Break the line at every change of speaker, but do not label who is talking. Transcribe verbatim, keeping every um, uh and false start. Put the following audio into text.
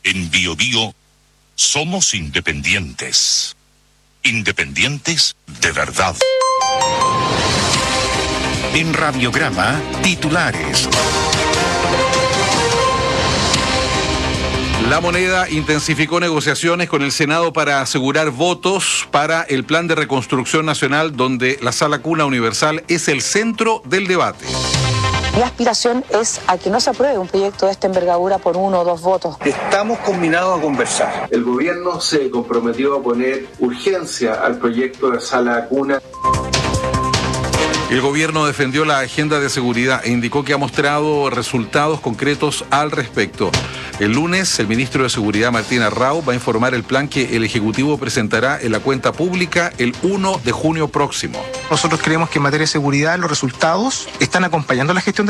En Bio Bio somos independientes. Independientes de verdad.
En Radiograma, titulares.
La Moneda intensificó negociaciones con el Senado para asegurar votos para el Plan de Reconstrucción Nacional, donde la Sala Cuna Universal es el centro del debate.
Mi aspiración es a que no se apruebe un proyecto de esta envergadura por uno o dos votos.
Estamos combinados a conversar.
El gobierno se comprometió a poner urgencia al proyecto de Sala Cuna.
El gobierno defendió la agenda de seguridad e indicó que ha mostrado resultados concretos al respecto. El lunes, el ministro de Seguridad, Martín Arrau, va a informar el plan que el Ejecutivo presentará en la cuenta pública el primero de junio próximo.
Nosotros creemos que en materia de seguridad los resultados están acompañando la gestión de